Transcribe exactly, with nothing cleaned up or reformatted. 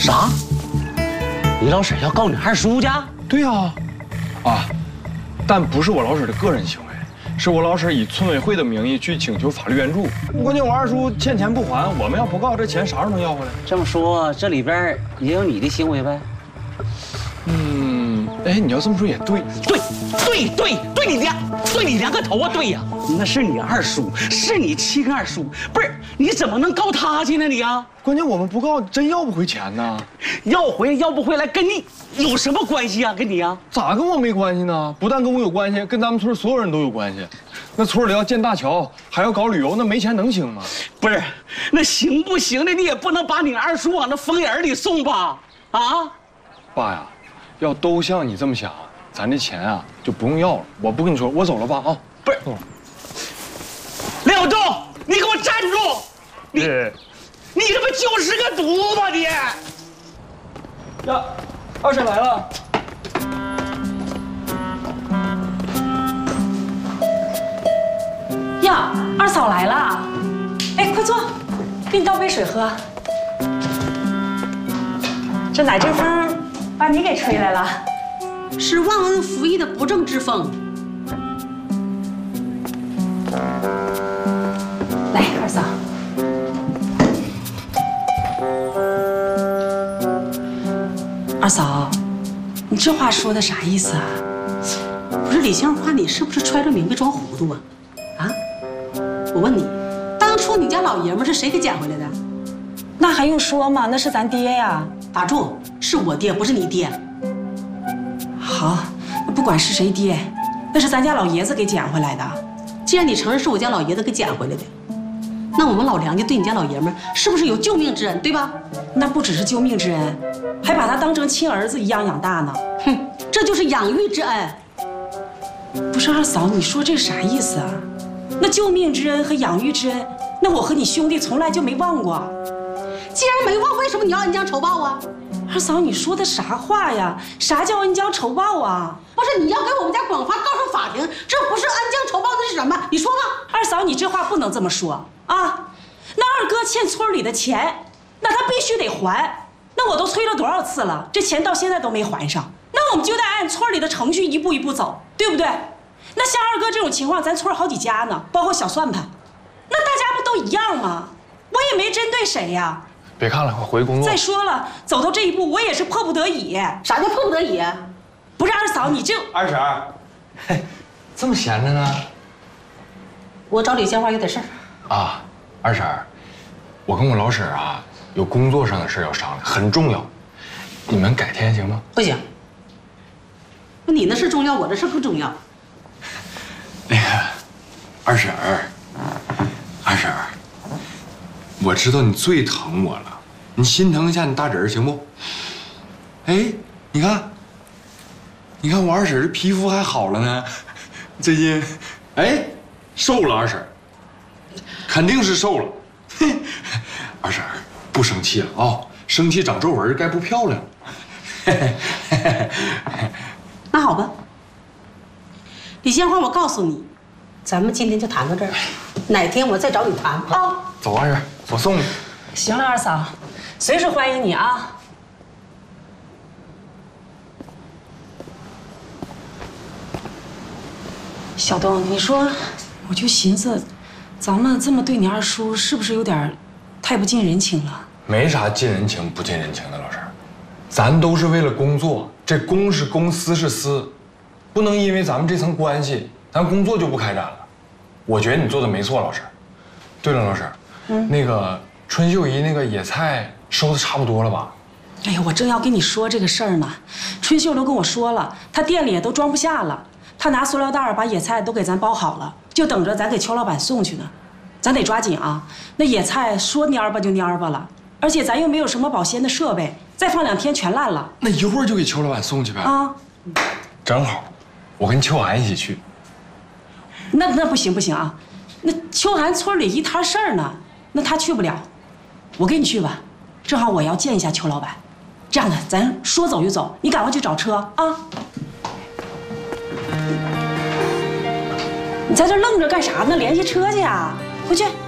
啥？你老婶要告你二叔家？ 对呀，啊，但不是我老婶的个人行为，是我老婶以村委会的名义去请求法律援助。关键我二叔欠钱不还，我们要不告，这钱啥时候能要回来？ 这么说，这里边也有你的行为呗？ 嗯，哎，你要这么说也对， 对，对对对你两对你两个头啊！对呀，那是你二叔，是你亲二叔，不是你怎么能告他去呢？你啊， 关键我们不告，真要不回钱呢。 要回要不回来，跟你有什么关系啊？跟你啊， 咋跟我没关系呢？不但跟我有关系，跟咱们村所有人都有关系。那村里要建大桥，还要搞旅游，那没钱能行吗？ 不是，那行不行的，你也不能把你二叔往那风眼里送吧？啊， 爸呀，要都像你这么想，咱这钱啊就不用要了。我不跟你说，我走了，爸啊。 不是，梁永忠，你给我站住！你你这不就是个犊子你！ 呀，二婶来了。 呀，二嫂来了，哎，快坐，给你倒杯水喝。这哪阵风把你给吹来了？ 是忘恩负义的不正之风。 来，二嫂。二嫂，你这话说的啥意思啊？ 不是李杏花，你是不是揣着明白装糊涂啊？啊？我问你，当初你家老爷们是谁给捡回来的？ 那还用说吗？那是咱爹呀。 打住，是我爹，不是你爹。 好，不管是谁爹，那是咱家老爷子给捡回来的。 既然你承认是我家老爷子给捡回来的，那我们老梁家对你家老爷们是不是有救命之恩，对吧？ 那不只是救命之恩，还把他当成亲儿子一样养大呢。 哼，这就是养育之恩。 不是二嫂，你说这啥意思啊？那救命之恩和养育之恩，那我和你兄弟从来就没忘过。 既然没忘，为什么你要恩将仇报啊？ 二嫂，你说的啥话呀？啥叫恩将仇报啊？ 不是，你要给我们家广发告上法庭，这不是恩将仇报，那是什么？你说吧。 二嫂，你这话不能这么说啊！那二哥欠村里的钱，那他必须得还。那我都催了多少次了，这钱到现在都没还上。那我们就得按村里的程序一步一步走，对不对？那像二哥这种情况，咱村好几家呢，包括小算盘，那大家不都一样吗？我也没针对谁呀。 别看了，快回工作。 再说了，走到这一步，我也是迫不得已。 啥叫迫不得已？ 不是二嫂，你这二婶，嘿，这么闲着呢？ 我找李杏花有点事儿。 啊，二婶，我跟我老婶啊有工作上的事要商量，很重要，你们改天行吗？ 不行。你那事重要，我这事不重要。 那个，二婶儿，二婶儿，我知道你最疼我了，你心疼一下你大侄儿行不？哎，你看，你看我二婶这皮肤还好了呢，最近，哎，瘦了，二婶，肯定是瘦了。二婶不生气了啊、哦，生气长皱纹该不漂亮。 那好吧，李杏花，我告诉你，咱们今天就谈到这儿，哪天我再找你谈啊。哦、 走，二婶，我送你。 行了，二嫂，随时欢迎你啊。小东，你说，我就寻思，咱们这么对你二叔，是不是有点太不近人情了？ 没啥近人情不近人情的，老婶，咱都是为了工作，这公是公，私是私，不能因为咱们这层关系，咱工作就不开展了。我觉得你做的没错，老婶。对了，老婶，嗯，那个春秀姨那个野菜收的差不多了吧？ 哎呀，我正要跟你说这个事儿呢，春秀都跟我说了，她店里也都装不下了。他拿塑料袋把野菜都给咱包好了，就等着咱给邱老板送去呢。咱得抓紧啊！那野菜说蔫吧就蔫吧了，而且咱又没有什么保鲜的设备，再放两天全烂了。 那一会儿就给邱老板送去呗。 啊， 正好，我跟邱涵一起去。 那那不行不行啊！那邱涵村里一摊事儿呢，那他去不了，我跟你去吧。正好我要见一下邱老板。这样的，咱说走就走，你赶快去找车啊！你在这愣着干啥呢？联系车去啊！回去。